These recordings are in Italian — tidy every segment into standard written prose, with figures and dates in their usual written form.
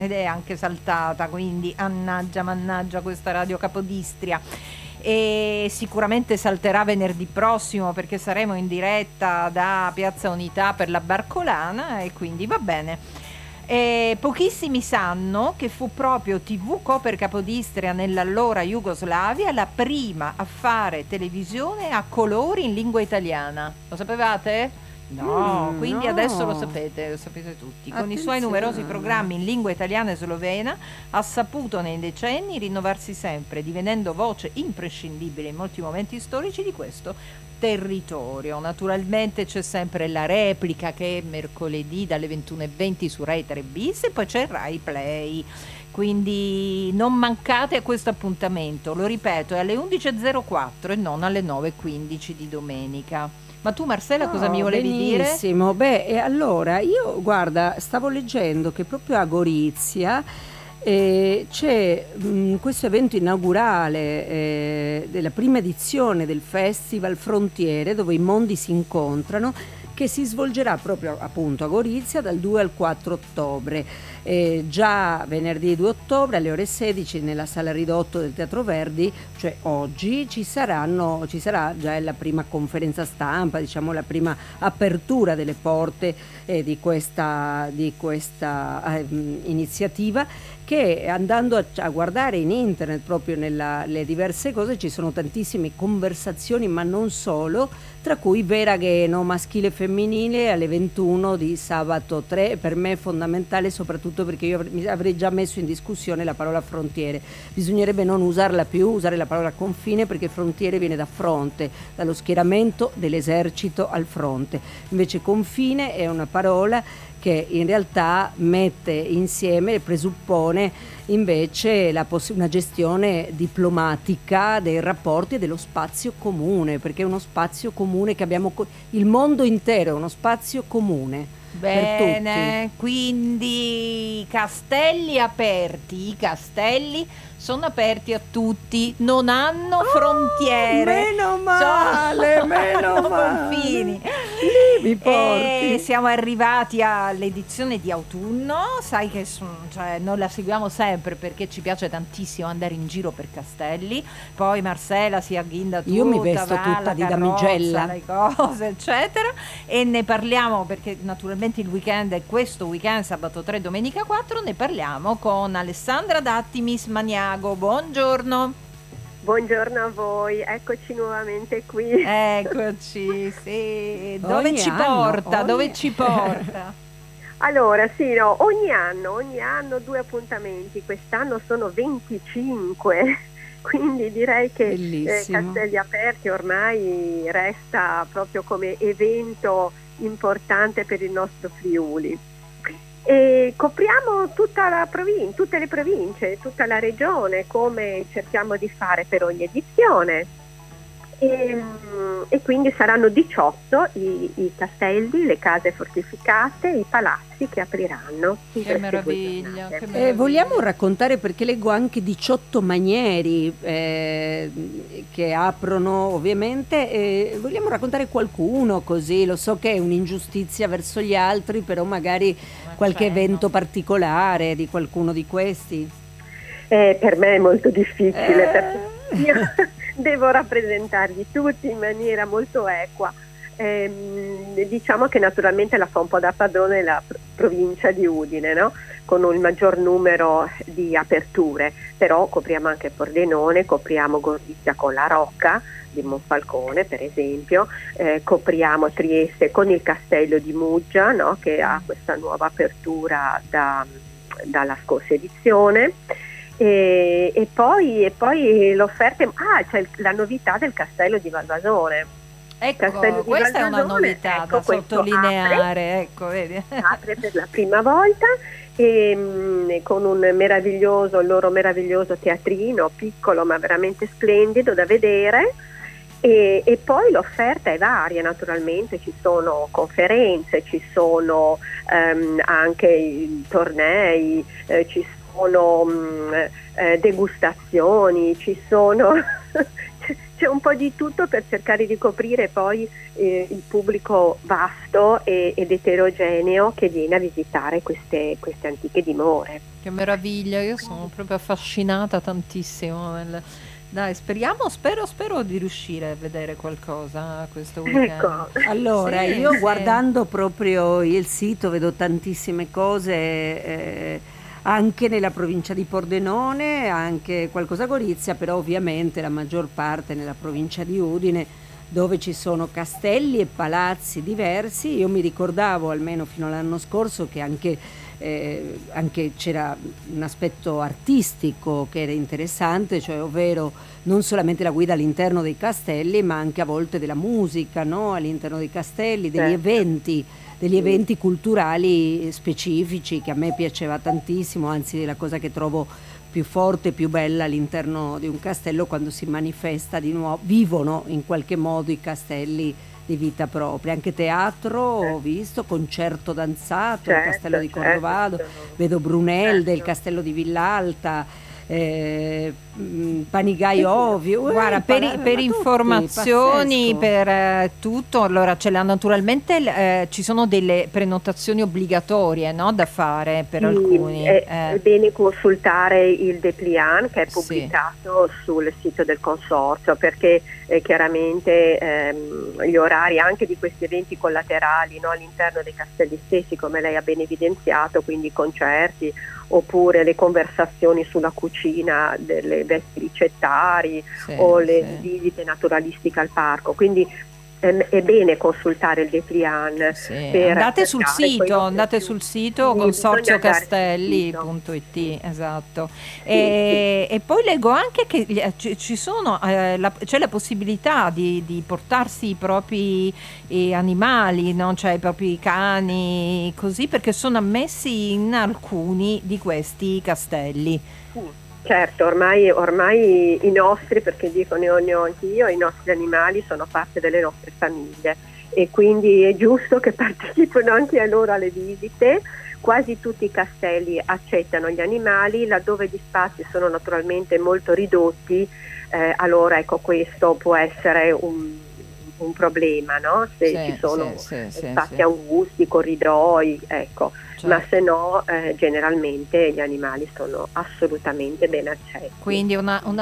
ed è anche saltata, quindi mannaggia questa Radio Capodistria. E sicuramente salterà venerdì prossimo perché saremo in diretta da Piazza Unità per la Barcolana e quindi va bene. E pochissimi sanno che fu proprio TV Koper Capodistria nell'allora Jugoslavia la prima a fare televisione a colori in lingua italiana. Lo sapevate? No, quindi adesso lo No, sapete tutti. Con i suoi numerosi attenzione. programmi in lingua italiana e slovena ha saputo nei decenni rinnovarsi sempre, divenendo voce imprescindibile in molti momenti storici di questo territorio. Naturalmente c'è sempre la replica che è mercoledì dalle 21:20 su Rai 3 Bis e poi c'è Rai Play. Quindi non mancate a questo appuntamento, lo ripeto, è alle 11:04 e non alle 9:15 di domenica. Ma tu Marcella cosa mi No, volevi dire? benissimo. Beh, e allora io guarda, stavo leggendo che proprio a Gorizia c'è questo evento inaugurale della prima edizione del Festival Frontiere, dove i mondi si incontrano, che si svolgerà proprio appunto a Gorizia dal 2 al 4 ottobre. Già venerdì 2 ottobre alle ore 16 nella sala ridotto del Teatro Verdi, cioè oggi, ci sarà già la prima conferenza stampa, diciamo la prima apertura delle porte di questa iniziativa, che andando a guardare in internet proprio le diverse cose ci sono tantissime conversazioni, ma non solo, tra cui Veragheno maschile e femminile alle 21 di sabato 3. Per me è fondamentale, soprattutto perché io mi avrei già messo in discussione la parola frontiere. Bisognerebbe non usarla più, usare la parola confine, perché frontiere viene da fronte, dallo schieramento dell'esercito al fronte. Invece confine è una parola che in realtà mette insieme e presuppone invece una gestione diplomatica dei rapporti e dello spazio comune, perché è uno spazio comune che abbiamo, il mondo intero è uno spazio comune per tutti. Bene, quindi castelli aperti, i castelli sono aperti a tutti, non hanno Oh, frontiere, meno male, non meno hanno male. confini. Lì mi E porti. siamo arrivati all'edizione di autunno, sai che cioè, noi la seguiamo sempre perché ci piace tantissimo andare in giro per castelli, poi Marcella si agghinda Io mi tutta, vesto va tutta la di carrozza, damigella. le cose, eccetera, e ne parliamo perché naturalmente il weekend è questo weekend, sabato 3, domenica 4, ne parliamo con Alessandra Datti, Miss Maniago. Buongiorno. Buongiorno a voi, eccoci nuovamente qui. Eccoci, sì. Dove Ogni ci anno, porta? Dove ci porta? Allora, sì, no, ogni anno due appuntamenti, quest'anno sono 25, quindi direi che bellissimo. Castelli Aperti ormai resta proprio come evento importante per il nostro Friuli. E copriamo tutta la tutte le province, tutta la regione, come cerchiamo di fare per ogni edizione. E quindi saranno 18 i castelli, le case fortificate, i palazzi che apriranno in Che queste due meraviglia, che giornate. Vogliamo meraviglia. raccontare, perché leggo anche 18 manieri che aprono ovviamente, vogliamo raccontare qualcuno, così lo so che è un'ingiustizia verso gli altri, però magari Un qualche accenno. evento particolare di qualcuno di questi. Per me è molto difficile perché Eh, io devo rappresentarli tutti in maniera molto equa. Diciamo che naturalmente la fa un po' da padrone la provincia di Udine, no? Con il maggior numero di aperture, però copriamo anche Pordenone, copriamo Gorizia con la Rocca di Monfalcone per esempio, copriamo Trieste con il castello di Muggia, no? Che ha questa nuova apertura dalla scorsa edizione. E poi l'offerta, c'è la novità del castello di Valvasone. Castello Ecco, di questa è una Valvasone, novità ecco, da questo apre, sottolineare, ecco, vedi? apre per la prima volta con il loro meraviglioso teatrino, piccolo ma veramente splendido da vedere. E poi l'offerta è varia, naturalmente ci sono conferenze, ci sono anche i tornei, ci sono degustazioni, ci sono c'è un po' di tutto per cercare di coprire poi il pubblico vasto ed eterogeneo che viene a visitare queste antiche dimore. Che meraviglia, io sono proprio affascinata tantissimo. Dai, spero di riuscire a vedere qualcosa questo weekend. Ecco. Allora, Sì, io sì. guardando proprio il sito vedo tantissime cose, anche nella provincia di Pordenone, anche qualcosa a Gorizia, però ovviamente la maggior parte nella provincia di Udine, dove ci sono castelli e palazzi diversi. Io mi ricordavo, almeno fino all'anno scorso, che anche c'era un aspetto artistico che era interessante, cioè ovvero non solamente la guida all'interno dei castelli, ma anche a volte della musica, no? All'interno dei castelli, degli eventi culturali specifici, che a me piaceva tantissimo, anzi è la cosa che trovo più forte, più bella all'interno di un castello, quando si manifesta di nuovo, vivono in qualche modo i castelli di vita propria. Anche teatro ho visto, concerto danzato, il castello di Corcovado, vedo Brunelde, il castello di Villalta, Panigai Ovio. Guarda, per informazioni, pazzesco. per tutto, allora naturalmente ci sono delle prenotazioni obbligatorie, no, da fare per Sì, alcuni. è bene consultare il dépliant che è Sì. pubblicato sul sito del consorzio, perché chiaramente gli orari anche di questi eventi collaterali, no, all'interno dei castelli stessi, come lei ha ben evidenziato, quindi concerti oppure le conversazioni sulla cucina delle vesti ricettari Sì, o le sì. visite naturalistiche al parco, quindi è bene consultare il dépliant. Sì, per andate sul cercare sito, quello che andate più- sul sito Sì, bisogna andare sul consorziocastelli.it, esatto. Sì, E poi leggo anche che ci sono, c'è la possibilità di portarsi i propri animali, no? Cioè i propri cani, così, perché sono ammessi in alcuni di questi castelli. sì. Certo, ormai i nostri, perché dico ne ho anch'io, i nostri animali sono parte delle nostre famiglie e quindi è giusto che partecipino anche a loro alle visite. Quasi tutti i castelli accettano gli animali, laddove gli spazi sono naturalmente molto ridotti, allora ecco, questo può essere un problema, no? Se Sì, ci sono sì, spazi sì. angusti, corridoi, ecco. Ma Certo. se no, generalmente gli animali sono assolutamente ben accetti. Quindi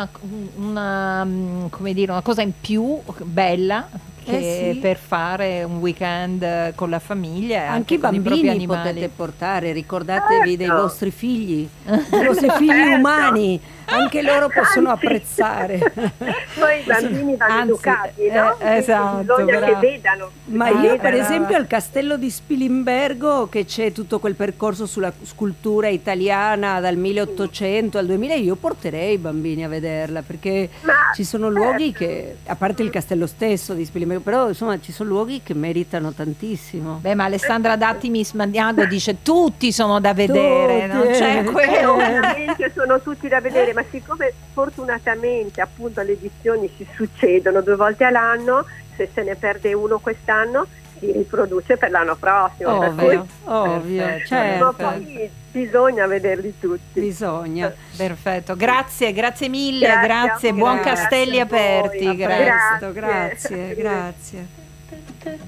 come dire, una cosa in più bella che Sì. per fare un weekend con la famiglia e Anche i con i propri bambini animali. potete portare, ricordatevi dei Certo. vostri figli, dei vostri figli Certo. umani, anche loro possono Anzi, apprezzare. poi i bambini vanno Anzi, educati, no? Quindi esatto, bisogna che brava. vedano. Ma Ah, io per brava. esempio al castello di Spilimbergo, che c'è tutto quel percorso sulla scultura italiana dal 1800 al 2000, io porterei i bambini a vederla, perché Ma ci sono luoghi certo. che, a parte il castello stesso di Spilimbergo, però insomma ci sono luoghi che meritano tantissimo. Beh, ma Alessandra Dattimis Maniago dice tutti sono da vedere, non Tutti, c'è quello. Ovviamente sono tutti da vedere, ma siccome fortunatamente appunto le edizioni si succedono 2 volte all'anno, se ne perde uno quest'anno si riproduce per l'anno prossimo. Per cui, Ovvio, Ovvio, perfetto, certo. ma poi bisogna vederli tutti. Bisogna. Perfetto, grazie mille, Grazie a grazie, voi, buon grazie Castelli a voi. Aperti, A grazie. presto, grazie, grazie.